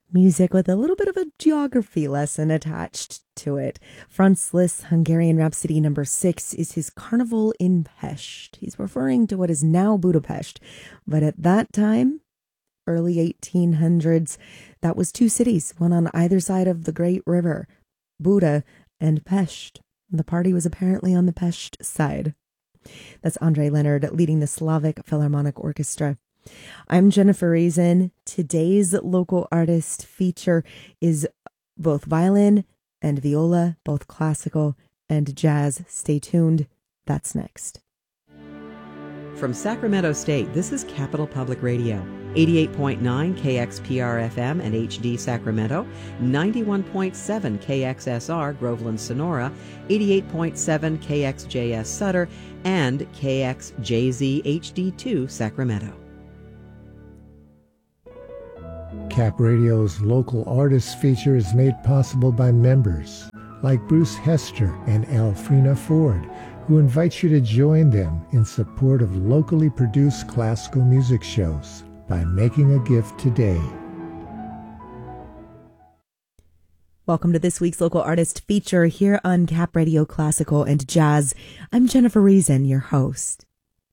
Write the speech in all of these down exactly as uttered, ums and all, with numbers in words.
Music with a little bit of a geography lesson attached to it. Franz Liszt's Hungarian Rhapsody number six is his Carnival in Pest. He's referring to what is now Budapest, but at that time, early eighteen hundreds, that was two cities, one on either side of the Great River, Buda and Pest. The party was apparently on the Pest side. That's Andre Leonard leading the Slavic Philharmonic Orchestra. I'm Jennifer Reason. Today's local artist feature is both violin and viola, both classical and jazz. Stay tuned. That's next. From Sacramento State, this is Capital Public Radio. eighty-eight point nine K X P R F M and H D Sacramento, ninety-one point seven K X S R Groveland Sonora, eighty-eight point seven K X J S Sutter, and K X J Z H D two Sacramento. Cap Radio's local artist feature is made possible by members like Bruce Hester and Alfrena Ford, who invite you to join them in support of locally produced classical music shows by making a gift today. Welcome to this week's local artist feature here on Cap Radio Classical and Jazz. I'm Jennifer Reason, your host.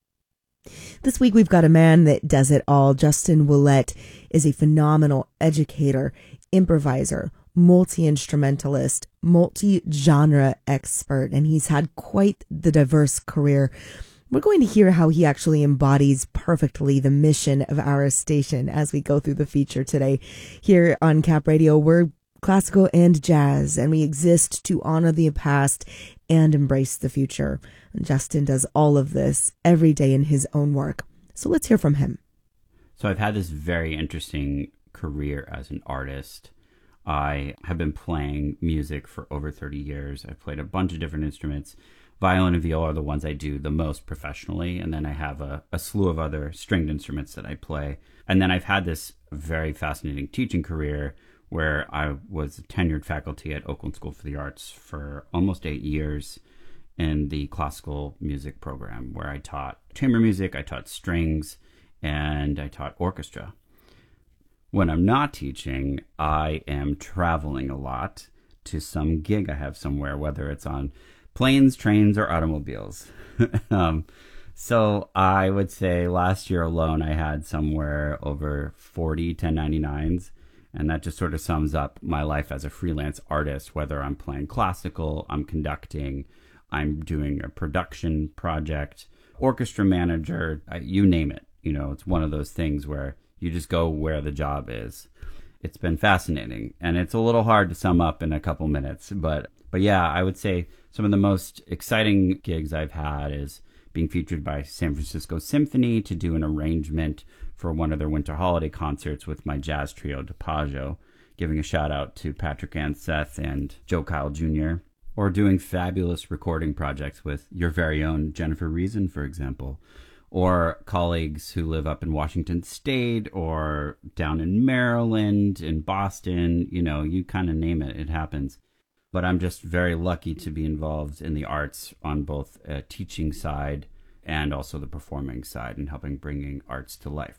This week we've got a man that does it all. Justin Ouellette is a phenomenal educator, improviser, multi-instrumentalist, multi-genre expert, and he's had quite the diverse career. We're going to hear how he actually embodies perfectly the mission of our station as we go through the feature today. Here on Cap Radio, we're classical and jazz, and we exist to honor the past and embrace the future. And Justin does all of this every day in his own work. So let's hear from him. So I've had this very interesting career as an artist. I have been playing music for over thirty years. I've played a bunch of different instruments. Violin and viola are the ones I do the most professionally, and then I have a, a slew of other stringed instruments that I play. And then I've had this very fascinating teaching career where I was a tenured faculty at Oakland School for the Arts for almost eight years in the classical music program, where I taught chamber music, I taught strings, and I taught orchestra. When I'm not teaching, I am traveling a lot to some gig I have somewhere, whether it's on planes, trains, or automobiles. um, so I would say last year alone, I had somewhere over forty ten ninety-nines. And that just sort of sums up my life as a freelance artist, whether I'm playing classical, I'm conducting, I'm doing a production project, orchestra manager, you name it. You know, it's one of those things where you just go where the job is. It's been fascinating, and it's a little hard to sum up in a couple minutes. But, but yeah, I would say some of the most exciting gigs I've had is being featured by San Francisco Symphony to do an arrangement for one of their winter holiday concerts with my jazz trio DePaggio, giving a shout out to Patrick Anseth and Joe Kyle Junior, or doing fabulous recording projects with your very own Jennifer Reason, for example, or colleagues who live up in Washington State or down in Maryland, in Boston, you know, you kind of name it, it happens. But I'm just very lucky to be involved in the arts on both a teaching side and also the performing side and helping bringing arts to life.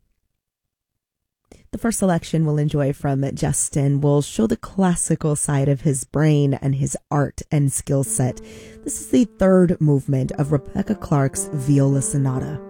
The first selection we'll enjoy from Justin will show the classical side of his brain and his art and skill set. This is the third movement of Rebecca Clark's Viola Sonata.